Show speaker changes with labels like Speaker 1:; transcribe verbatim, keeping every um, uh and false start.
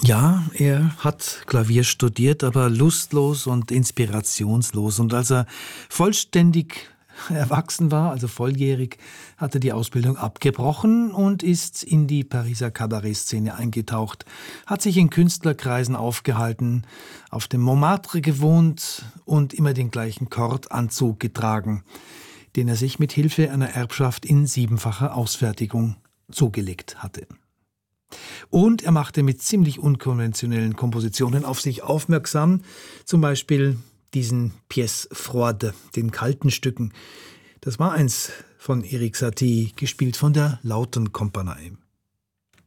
Speaker 1: Ja, er hat Klavier studiert, aber lustlos und inspirationslos. Und als er vollständig erwachsen war, also volljährig, hat er die Ausbildung abgebrochen und ist in die Pariser Kabarettszene eingetaucht, hat sich in Künstlerkreisen aufgehalten, auf dem Montmartre gewohnt und immer den gleichen Kordanzug getragen, den er sich mit Hilfe einer Erbschaft in siebenfacher Ausfertigung zugelegt hatte. Und er machte mit ziemlich unkonventionellen Kompositionen auf sich aufmerksam, zum Beispiel diesen Pièce froide, den kalten Stücken. Das war eins von Erik Satie, gespielt von der Lautenkompanie.